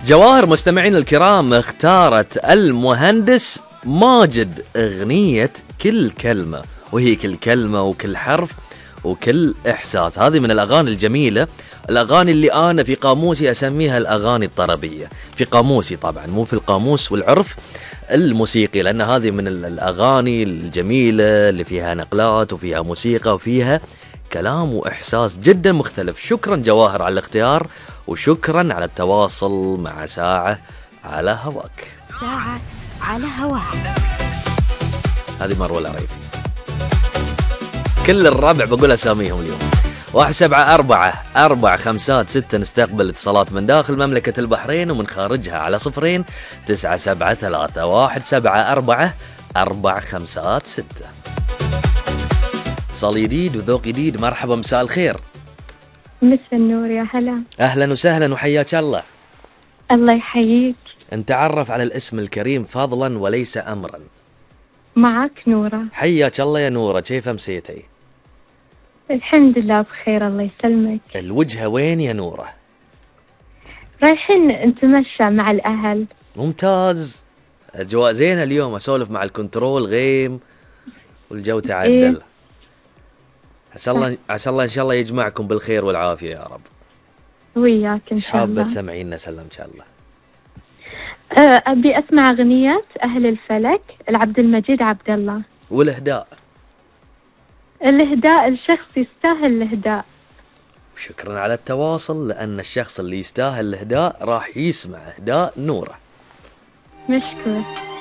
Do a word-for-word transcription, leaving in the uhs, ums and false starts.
جواهر مستمعين الكرام اختارت المهندس ماجد أغنية كل كلمة، وهي كل كلمة وكل حرف وكل إحساس. هذه من الأغاني الجميلة، الأغاني اللي أنا في قاموسي أسميها الأغاني الطربية، في قاموسي طبعا مو في القاموس والعرف الموسيقي، لأن هذه من الأغاني الجميلة اللي فيها نقلات وفيها موسيقى وفيها كلام وإحساس جدا مختلف. شكرا جواهر على الاختيار، وشكرا على التواصل مع ساعة على هواك. ساعة على هواك. هذه مروة العريفي. كل الربع بقول أساميهم اليوم. واحد سبعة أربعة أربعة خمسات ستة. نستقبل اتصالات من داخل مملكة البحرين ومن خارجها على صفرين تسعة سبعة ثلاثة واحد سبعة أربعة أربعة خمسات ستة. اتصال جديد وذوق جديد. مرحبا، مساء الخير. مساء النور، يا هلا. أهلا وسهلا وحياك الله. الله يحييك. نتعرف على الاسم الكريم فضلا وليس أمرا. معك نورة. حياك الله يا نورة، كيف أمسيتي؟ الحمد لله بخير، الله يسلمك. الوجهة وين يا نورة؟ رايحين نتمشى مع الأهل. ممتاز، أجواء زينة اليوم. أسولف مع الكنترول غيم والجو تعدل. إيه؟ عسى الله عسى الله إن شاء الله يجمعكم بالخير والعافية يا رب. وياك إن شاء الله. حابة تسمعينا سلام إن شاء الله. أبي أسمع أغنية أهل الفلك العبد المجيد عبد الله. والإهداء؟ الإهداء الشخص يستاهل الإهداء. شكرا على التواصل، لأن الشخص اللي يستاهل الإهداء راح يسمع إهداء نورة. مشكور.